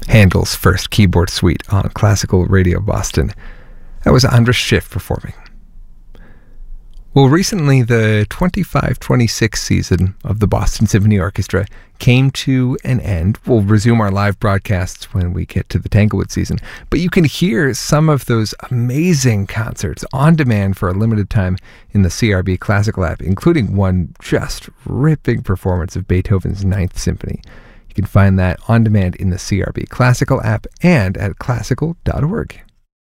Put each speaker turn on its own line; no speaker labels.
Handel's first keyboard suite on Classical Radio Boston. That was Andras Schiff performing. Well, recently the 25-26 season of the Boston Symphony Orchestra came to an end. We'll resume our live broadcasts when we get to the Tanglewood season, but you can hear some of those amazing concerts on demand for a limited time in the CRB Classical app, including one just ripping performance of Beethoven's Ninth Symphony. You can find that on demand in the CRB Classical app and at classical.org.